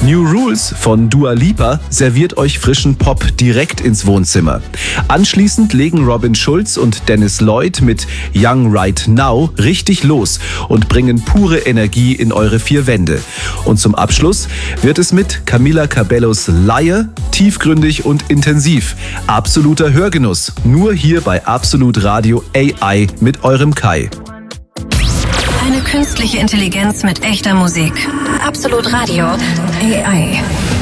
New Rules von Dua Lipa serviert euch frischen Pop direkt ins Wohnzimmer. Anschließend legen Robin Schulz und Dennis Lloyd mit Young Right Now richtig los und bringen pure Energie in eure vier Wände. Und zum Abschluss wird es mit Camila Cabellos Liar tiefgründig und intensiv. Absoluter Hörgenuss. Nur hier bei Absolut Radio AI mit eurem Kai. Eine künstliche Intelligenz mit echter Musik. Absolut Radio AI.